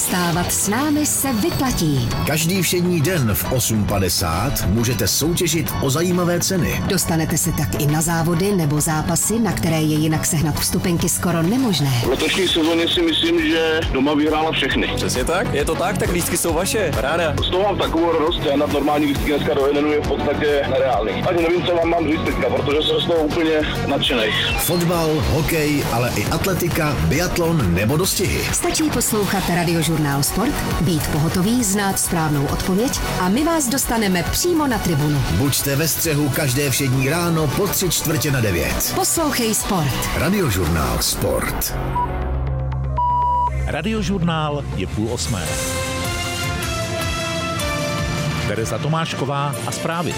Vstávat s námi se vyplatí. Každý všední den v 8:50 můžete soutěžit o zajímavé ceny. Dostanete se tak i na závody nebo zápasy, na které je jinak sehnat vstupenky skoro nemožné. V letošní sezóně si myslím, že doma vyhrála všechny. Přesně tak, je to tak lístky jsou vaše, ráda. Z toho mám takovou radost, já na normální lístky dneska do jednu je v podstatě nereálný. Ani nevím, co vám mám říct teďka, protože jsem z toho úplně nadšenej. Fotbal, hokej, ale i atletika, biatlon nebo dostihy. Stačí poslouchat Radiožurnál Sport, být pohotový, znát správnou odpověď a my vás dostaneme přímo na tribunu. Buďte ve střehu každé všední ráno po 8:45. Poslouchej Sport. Radiožurnál Sport. Radiožurnál je 7:30. Tereza Tomášková a zprávy.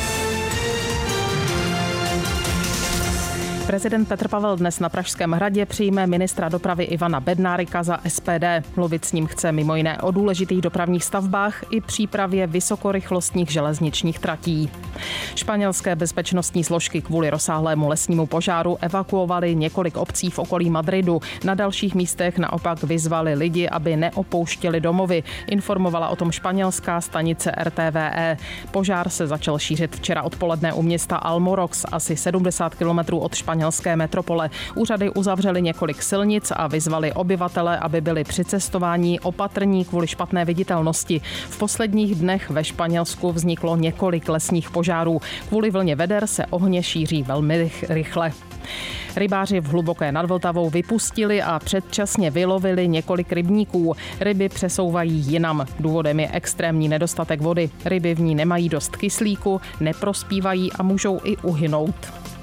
Prezident Petr Pavel dnes na Pražském hradě přijme ministra dopravy Ivana Bednárika za SPD. Mluvit s ním chce mimo jiné o důležitých dopravních stavbách i přípravě vysokorychlostních železničních tratí. Španělské bezpečnostní složky kvůli rozsáhlému lesnímu požáru evakuovaly několik obcí v okolí Madridu. Na dalších místech naopak vyzvali lidi, aby neopouštěli domovy. Informovala o tom španělská stanice RTVE. Požár se začal šířit včera odpoledne u města Almorox, asi 70 kilometrů od španělské metropole. Úřady uzavřely několik silnic a vyzvali obyvatele, aby byli při cestování opatrní kvůli špatné viditelnosti. V posledních dnech ve Španělsku vzniklo několik lesních požárů. Kvůli vlně veder se ohně šíří velmi rychle. Rybáři v Hluboké nad Vltavou vypustili a předčasně vylovili několik rybníků. Ryby přesouvají jinam. Důvodem je extrémní nedostatek vody. Ryby v ní nemají dost kyslíku, neprospívají a můžou i uhynout.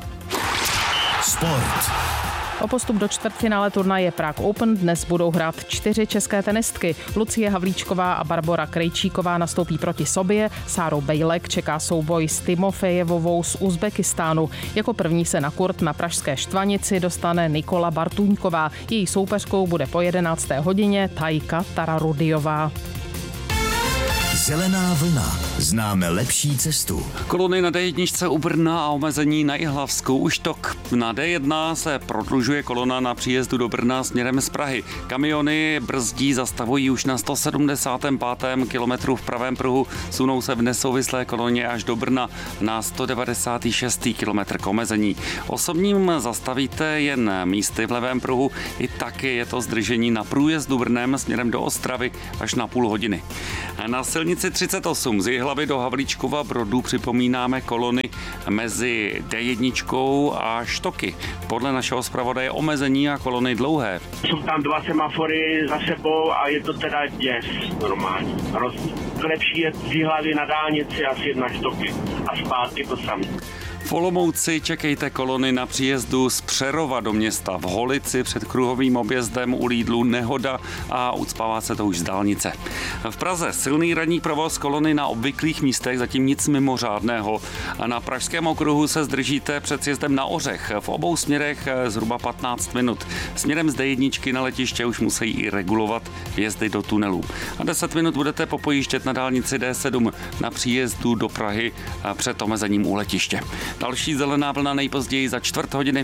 Sport. O postup do čtvrtfinále turnaje Prague Open dnes budou hrát 4 české tenistky. Lucie Havlíčková a Barbora Krejčíková nastoupí proti sobě. Sárou Bejlek čeká souboj s Timofejevovou z Uzbekistánu. Jako první se na kurt na pražské Štvanici dostane Nikola Bartuňková. Její soupeřkou bude po 11. hodině Tajka Tararudiová. Zelená vlna. Známe lepší cestu. Kolony na D1 u Brna a omezení na Jihlavskou už tok. Na D1 se prodlužuje kolona na příjezdu do Brna směrem z Prahy. Kamiony brzdí, zastavují už na 175. kilometru v pravém pruhu. Sunou se v nesouvislé koloně až do Brna na 196. kilometr k omezení. Osobním zastavíte jen místy v levém pruhu. I taky je to zdržení na průjezdu Brnem směrem do Ostravy až na půl hodiny. Na silnici 38 z Jihlavy do Havlíčkova Brodu připomínáme kolony mezi D1 a Štoky. Podle našeho zpravodaje omezení a kolony dlouhé. Jsou tam 2 semafory za sebou a je to teda děs normální. Lepší je z Jihlavy na dálnici a sjet na Štoky a zpátky to samé. V Olomouci čekejte kolony na příjezdu z Přerova do města. V Holici před kruhovým objezdem u Lidlu nehoda a ucpává se to už z dálnice. V Praze silný ranní provoz, kolony na obvyklých místech, zatím nic mimořádného. A na Pražském okruhu se zdržíte před sjezdem na Ořech. V obou směrech zhruba 15 minut. Směrem z D1 na letiště už musí i regulovat vjezdy do tunelů. A 10 minut budete popojíždět na dálnici D7 na příjezdu do Prahy před omezením u letiště. Další zelená vlna nejpozději za 4 hodiny.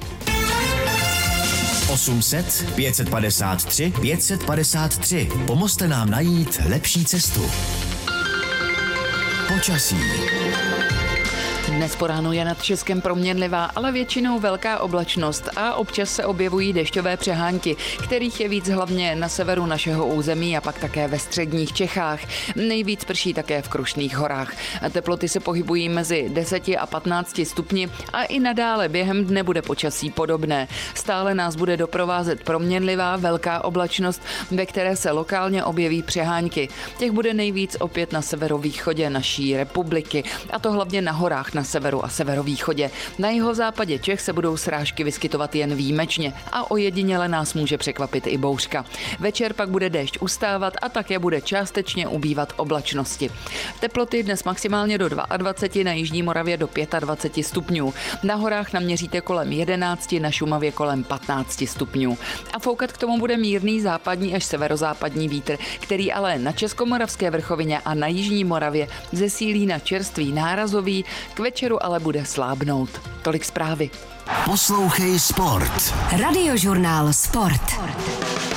800 553 553. Pomozte nám najít lepší cestu. Počasí. Dnes po ránu je nad Českem proměnlivá, ale většinou velká oblačnost a občas se objevují dešťové přehánky, kterých je víc hlavně na severu našeho území a pak také ve středních Čechách. Nejvíc prší také v Krušných horách. Teploty se pohybují mezi 10 a 15 stupni a i nadále během dne bude počasí podobné. Stále nás bude doprovázet proměnlivá velká oblačnost, ve které se lokálně objeví přehánky. Těch bude nejvíc opět na severovýchodě naší republiky, a to hlavně na horách na severu a severovýchodě. Na jihozápadě Čech se budou srážky vyskytovat jen výjimečně a ojediněle nás může překvapit i bouřka. Večer pak bude déšť ustávat a také bude částečně ubývat oblačnosti. Teploty dnes maximálně do 22, na jižní Moravě do 25 stupňů. Na horách naměříte kolem 11, na Šumavě kolem 15 stupňů. A foukat k tomu bude mírný západní až severozápadní vítr, který ale na Českomoravské vrchovině a na jižní Moravě zesílí na čerstvý nárazový, k večeru ale bude slábnout. Tolik zprávy. Poslouchej Sport. Radiožurnál Sport.